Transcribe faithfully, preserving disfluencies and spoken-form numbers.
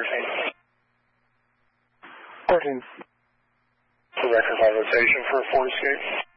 fourteen. fourteen. The record on rotation for Ford Escape.